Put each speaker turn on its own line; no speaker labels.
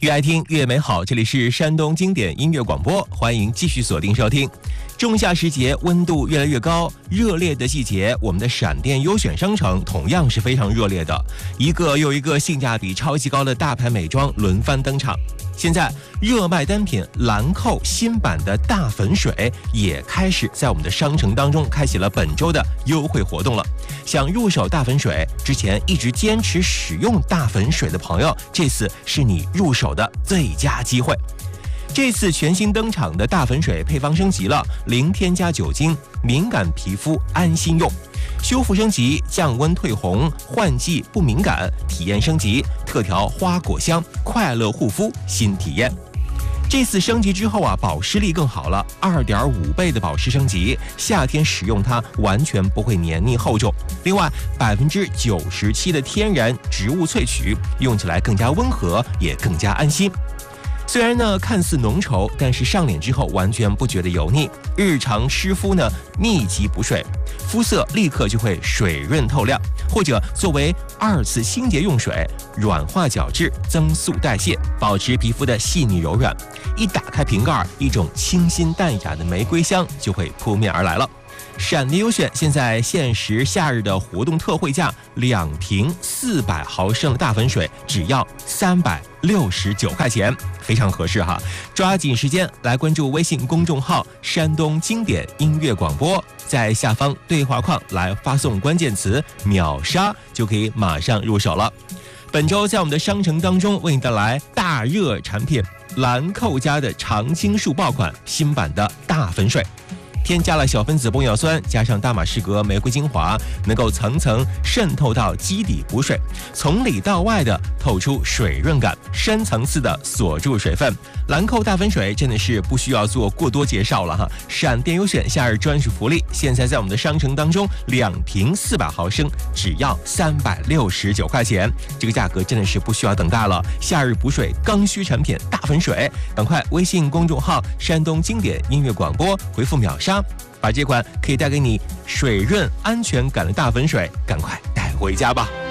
越爱听越美好，这里是山东经典音乐广播，欢迎继续锁定收听。仲夏时节，温度越来越高，热烈的季节，我们的闪电优选商城同样是非常热烈的，一个又一个性价比超级高的大牌美妆轮番登场。现在热卖单品兰蔻新版的大粉水也开始在我们的商城当中开启了本周的优惠活动了。想入手大粉水，之前一直坚持使用大粉水的朋友，这次是你入手的最佳机会。这次全新登场的大粉水配方升级了，零添加酒精，敏感皮肤安心用。修复升级，降温退红，换季不敏感，体验升级，特调花果香，快乐护肤新体验。这次升级之后保湿力更好了，2.5倍的保湿升级，夏天使用它完全不会黏腻厚重。另外，97%的天然植物萃取，用起来更加温和，也更加安心。虽然呢看似浓稠，但是上脸之后完全不觉得油腻，日常湿敷呢密集补水，肤色立刻就会水润透亮，或者作为2次清洁用水，软化角质，增速代谢，保持皮肤的细腻柔软。一打开瓶盖，一种清新淡雅的玫瑰香就会扑面而来了。闪电优选现在限时夏日的活动特惠价，2瓶400毫升的大粉水只要369块钱，非常合适哈！抓紧时间来关注微信公众号“山东经典音乐广播”，在下方对话框来发送关键词“秒杀”，就可以马上入手了。本周在我们的商城当中为你带来大热产品兰蔻家的常青树爆款新版的大粉水。添加了小分子玻尿酸，加上大马士革玫瑰精华，能够层层渗透到基底补水，从里到外的透出水润感，深层次的锁住水分。兰蔻大粉水真的是不需要做过多介绍了哈！闪电优选夏日专属福利，现在在我们的商城当中，2瓶400毫升只要369块钱，这个价格真的是不需要等待了。夏日补水刚需产品大粉水，赶快微信公众号“山东经典音乐广播”回复秒杀。把这款可以带给你水润安全感的大粉水赶快带回家吧。